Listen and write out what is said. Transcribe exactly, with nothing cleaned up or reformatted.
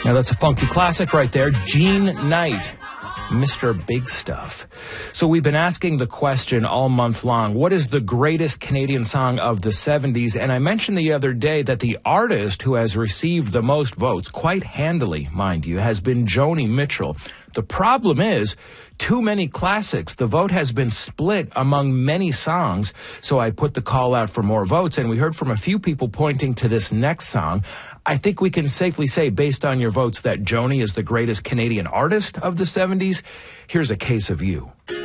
Now that's a funky classic right there. Jean Knight, Mister Big Stuff. So we've been asking the question all month long, what is the greatest Canadian song of the seventies? And I mentioned the other day that the artist who has received the most votes, quite handily, mind you, has been Joni Mitchell. The problem is, too many classics. The vote has been split among many songs, so I put the call out for more votes, and we heard from a few people pointing to this next song. I think we can safely say, based on your votes, that Joni is the greatest Canadian artist of the seventies. Here's A Case of You.